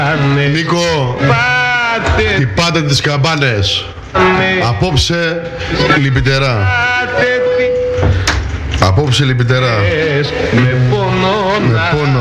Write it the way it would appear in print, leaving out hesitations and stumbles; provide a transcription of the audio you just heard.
Νίκο, χτυπάτε τις καμπάνες. Απόψε λυπητερά. Απόψε λυπητερά. Με πόνο.